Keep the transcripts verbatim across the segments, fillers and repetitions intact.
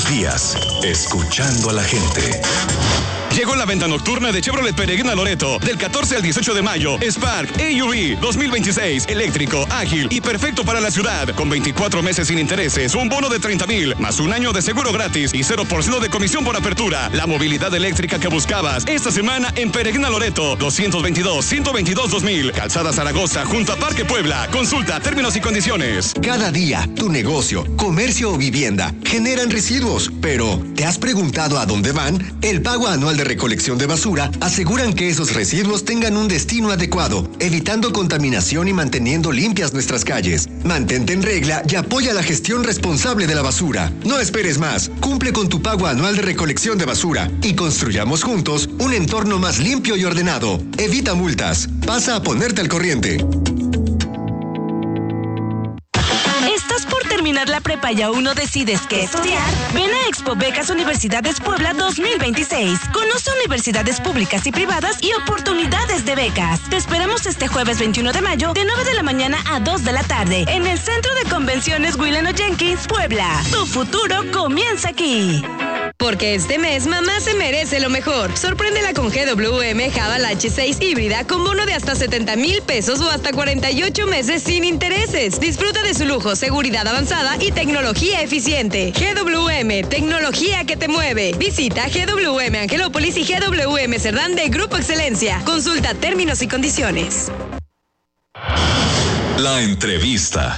días, escuchando a la gente. Llegó la venta nocturna de Chevrolet Peregrina Loreto. Del catorce al dieciocho de mayo. Spark A U V dos mil veintiséis. Eléctrico, ágil y perfecto para la ciudad. Con veinticuatro meses sin intereses. Un bono de treinta mil. Más un año de seguro gratis. Y cero por ciento de comisión por apertura. La movilidad eléctrica que buscabas. Esta semana en Peregrina Loreto. doscientos veintidós, ciento veintidós, dos mil. Calzada Zaragoza junto a Parque Puebla. Consulta términos y condiciones. Cada día, tu negocio, comercio o vivienda generan residuos. Pero, ¿te has preguntado a dónde van? El pago anual de recolección de basura aseguran que esos residuos tengan un destino adecuado, evitando contaminación y manteniendo limpias nuestras calles. Mantente en regla y apoya la gestión responsable de la basura. No esperes más, cumple con tu pago anual de recolección de basura y construyamos juntos un entorno más limpio y ordenado. Evita multas, pasa a ponerte al corriente. ¿Estás por terminar la prepa y aún no decides qué estudiar? Ven a Expo Becas Universidades Puebla dos mil veintiséis. Conoce universidades públicas y privadas y oportunidades de becas. Te esperamos este jueves veintiuno de mayo de nueve de la mañana a dos de la tarde en el Centro de Convenciones Willano Jenkins, Puebla. Tu futuro comienza aquí. Porque este mes mamá se merece lo mejor. Sorpréndela con G W M Haval H seis híbrida con bono de hasta setenta mil pesos o hasta cuarenta y ocho meses sin intereses. Disfruta de su lujo, seguridad avanzada y tecnología eficiente. G W M, tecnología que te mueve. Visita G W M Angelópolis y G W M Cerdán de Grupo Excelencia. Consulta términos y condiciones. La entrevista.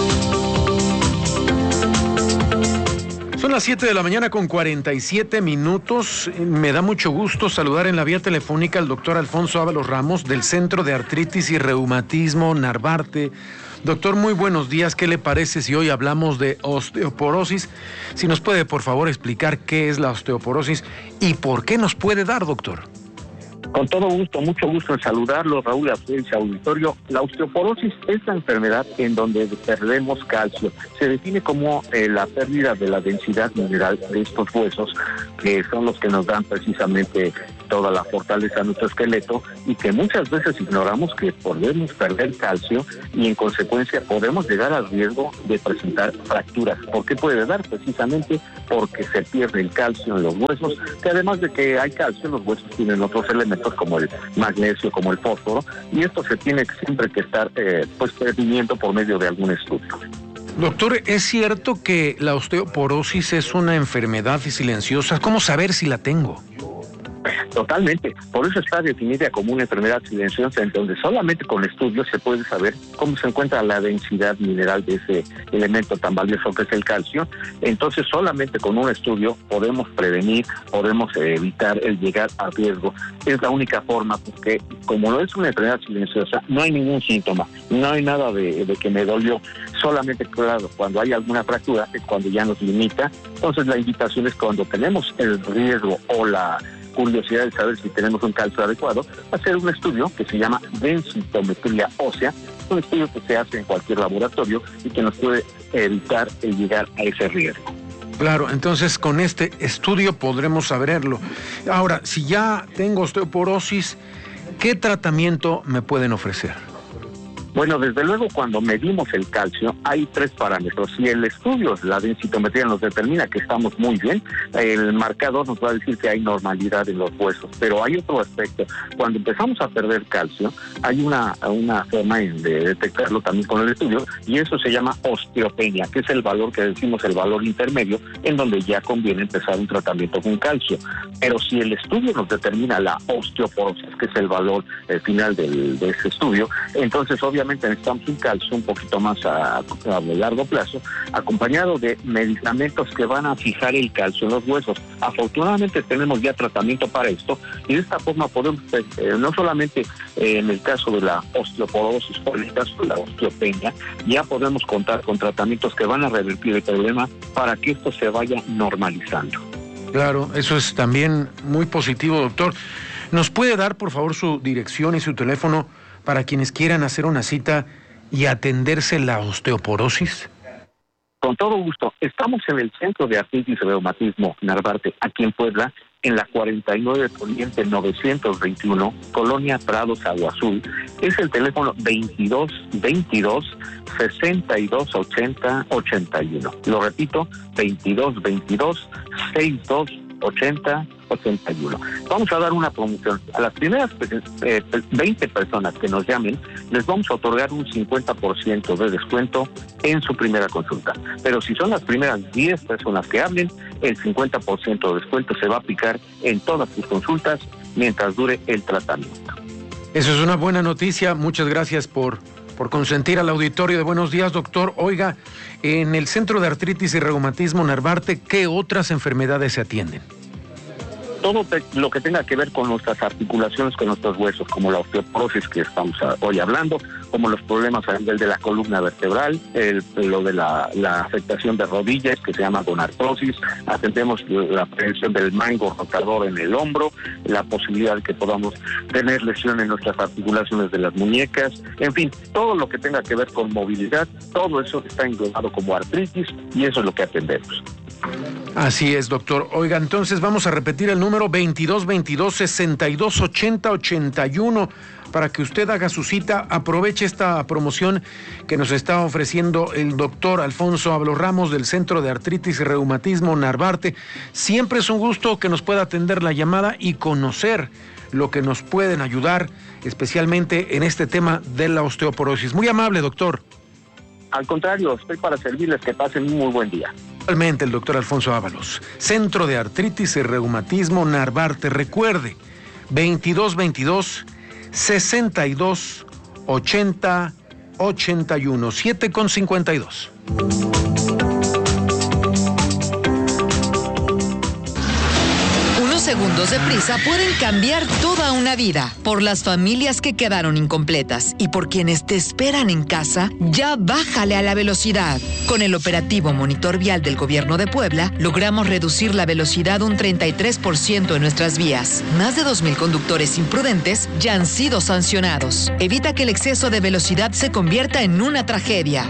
Son las siete de la mañana con cuarenta y siete minutos. Me da mucho gusto saludar en la vía telefónica al doctor Alfonso Ábalos Ramos del Centro de Artritis y Reumatismo Narvarte. Doctor, muy buenos días. ¿Qué le parece si hoy hablamos de osteoporosis? Si nos puede, por favor, explicar qué es la osteoporosis y por qué nos puede dar, doctor. Con todo gusto, mucho gusto en saludarlo, Raúl, a su auditorio. La osteoporosis es la enfermedad en donde perdemos calcio. Se define como eh, la pérdida de la densidad mineral de estos huesos, que son los que nos dan precisamente toda la fortaleza a nuestro esqueleto y que muchas veces ignoramos que podemos perder calcio y en consecuencia podemos llegar al riesgo de presentar fracturas. ¿Por qué puede dar? Precisamente porque se pierde el calcio en los huesos, que además de que hay calcio, los huesos tienen otros elementos como el magnesio, como el fósforo, y esto se tiene siempre que estar eh, pues previniendo por medio de algún estudio. Doctor, ¿es cierto que la osteoporosis es una enfermedad silenciosa? ¿Cómo saber si la tengo? Totalmente, por eso está definida como una enfermedad silenciosa, en donde solamente con estudios se puede saber cómo se encuentra la densidad mineral de ese elemento tan valioso que es el calcio. Entonces solamente con un estudio podemos prevenir, podemos evitar el llegar a riesgo. Es la única forma, porque como no es una enfermedad silenciosa, no hay ningún síntoma, no hay nada de, de que me dolió. Solamente, claro, cuando hay alguna fractura es cuando ya nos limita. Entonces la invitación es cuando tenemos el riesgo o la curiosidad de saber si tenemos un calcio adecuado, hacer un estudio que se llama densitometría ósea, un estudio que se hace en cualquier laboratorio y que nos puede evitar el llegar a ese riesgo. Claro, entonces con este estudio podremos saberlo. Ahora, si ya tengo osteoporosis, ¿qué tratamiento me pueden ofrecer? Bueno, desde luego cuando medimos el calcio hay tres parámetros. Si el estudio, la densitometría nos determina que estamos muy bien, el marcador nos va a decir que hay normalidad en los huesos. Pero hay otro aspecto. Cuando empezamos a perder calcio, hay una, una forma de detectarlo también con el estudio, y eso se llama osteopenia, que es el valor que decimos, el valor intermedio, en donde ya conviene empezar un tratamiento con calcio. Pero si el estudio nos determina la osteoporosis, que es el valor eh, final del, de ese estudio, entonces obviamente necesitamos un calcio un poquito más a, a largo plazo, acompañado de medicamentos que van a fijar el calcio en los huesos. Afortunadamente tenemos ya tratamiento para esto, y de esta forma podemos, eh, no solamente eh, en el caso de la osteoporosis o en el caso de la osteopenia, ya podemos contar con tratamientos que van a revertir el problema para que esto se vaya normalizando. Claro, eso es también muy positivo, doctor. ¿Nos puede dar, por favor, su dirección y su teléfono para quienes quieran hacer una cita y atenderse la osteoporosis? Con todo gusto. Estamos en el Centro de Artritis y Reumatismo Narvarte, aquí en Puebla, en la cuarenta y nueve Poniente novecientos veintiuno, Colonia Prados, Agua Azul. Es el teléfono veintidós veintidós sesenta y dos ochenta ochenta y uno. Lo repito, veintidós veintidós sesenta y dos ochenta ochenta y uno. Vamos a dar una promoción. A las primeras eh, veinte personas que nos llamen, les vamos a otorgar un cincuenta por ciento de descuento en su primera consulta. Pero si son las primeras diez personas que hablen, el cincuenta por ciento de descuento se va a aplicar en todas sus consultas mientras dure el tratamiento. Eso es una buena noticia. Muchas gracias por, por consentir al auditorio de Buenos Días, doctor. Oiga, en el Centro de Artritis y Reumatismo Narvarte, ¿qué otras enfermedades se atienden? Todo te, lo que tenga que ver con nuestras articulaciones, con nuestros huesos, como la osteoporosis que estamos a, hoy hablando, como los problemas a nivel de la columna vertebral, el, lo de la, la afectación de rodillas, que se llama gonartrosis, atendemos la prevención del mango rotador en el hombro, la posibilidad de que podamos tener lesión en nuestras articulaciones de las muñecas, en fin, todo lo que tenga que ver con movilidad, todo eso está englobado como artritis y eso es lo que atendemos. Así es, doctor. Oiga, entonces vamos a repetir el número veintidós veintidós sesenta y dos ochenta ochenta y uno para que usted haga su cita. Aproveche esta promoción que nos está ofreciendo el doctor Alfonso Ábalos Ramos del Centro de Artritis y Reumatismo Narvarte. Siempre es un gusto que nos pueda atender la llamada y conocer lo que nos pueden ayudar, especialmente en este tema de la osteoporosis. Muy amable, doctor. Al contrario, estoy para servirles, que pasen un muy buen día. Igualmente, el doctor Alfonso Ábalos, Centro de Artritis y Reumatismo Narvarte. Recuerde, veintidós veintidós sesenta y dos ochenta ochenta y uno, siete con cincuenta y dos. Segundos de prisa pueden cambiar toda una vida. Por las familias que quedaron incompletas y por quienes te esperan en casa, ya bájale a la velocidad. Con el operativo Monitor Vial del Gobierno de Puebla, logramos reducir la velocidad un treinta y tres por ciento en nuestras vías. Más de dos mil conductores imprudentes ya han sido sancionados. Evita que el exceso de velocidad se convierta en una tragedia.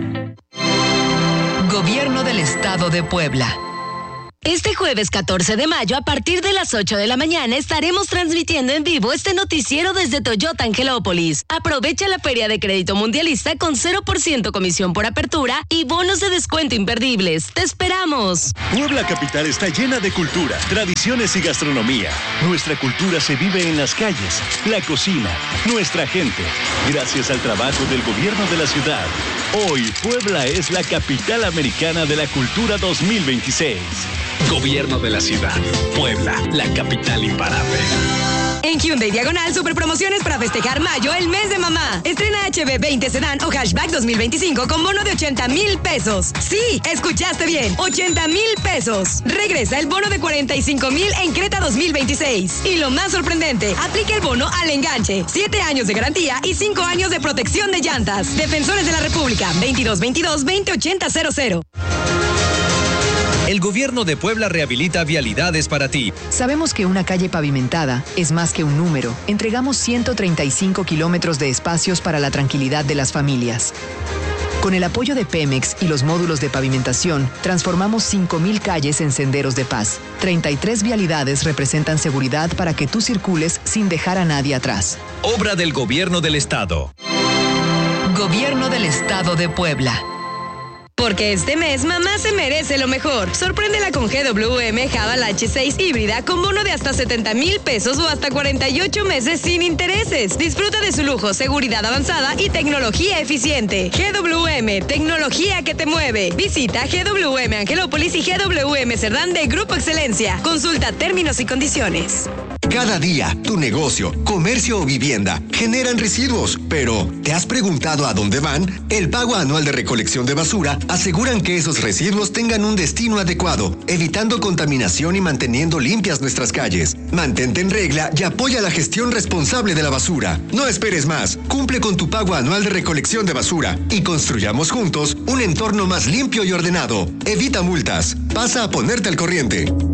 Gobierno del Estado de Puebla. Este jueves catorce de mayo, a partir de las ocho de la mañana, estaremos transmitiendo en vivo este noticiero desde Toyota Angelópolis. Aprovecha la Feria de Crédito Mundialista con cero por ciento comisión por apertura y bonos de descuento imperdibles. ¡Te esperamos! Puebla Capital está llena de cultura, tradiciones y gastronomía. Nuestra cultura se vive en las calles, la cocina, nuestra gente. Gracias al trabajo del gobierno de la ciudad. Hoy, Puebla es la capital americana de la cultura dos mil veintiséis. Gobierno de la ciudad. Puebla, la capital imparable. En Hyundai Diagonal, super promociones para festejar mayo, el mes de mamá. Estrena H B veinte Sedán o Hatchback dos mil veinticinco con bono de ochenta mil pesos. Sí, escuchaste bien, ochenta mil pesos. Regresa el bono de cuarenta y cinco mil en Creta dos mil veintiséis. Y lo más sorprendente, aplica el bono al enganche. siete años de garantía y cinco años de protección de llantas. Defensores de la República, veintidós veintidós veinte ochenta cero cero. El Gobierno de Puebla rehabilita vialidades para ti. Sabemos que una calle pavimentada es más que un número. Entregamos ciento treinta y cinco kilómetros de espacios para la tranquilidad de las familias. Con el apoyo de Pemex y los módulos de pavimentación, transformamos cinco mil calles en senderos de paz. treinta y tres vialidades representan seguridad para que tú circules sin dejar a nadie atrás. Obra del Gobierno del Estado. Gobierno del Estado de Puebla. Porque este mes mamá se merece lo mejor. Sorpréndela con G W M Haval H seis híbrida con bono de hasta setenta mil pesos o hasta cuarenta y ocho meses sin intereses. Disfruta de su lujo, seguridad avanzada y tecnología eficiente. G W M, tecnología que te mueve. Visita G W M Angelópolis y G W M Cerdán de Grupo Excelencia. Consulta términos y condiciones. Cada día, tu negocio, comercio o vivienda generan residuos, pero ¿te has preguntado a dónde van? El pago anual de recolección de basura aseguran que esos residuos tengan un destino adecuado, evitando contaminación y manteniendo limpias nuestras calles. Mantente en regla y apoya la gestión responsable de la basura. No esperes más, cumple con tu pago anual de recolección de basura y construyamos juntos un entorno más limpio y ordenado. Evita multas, pasa a ponerte al corriente.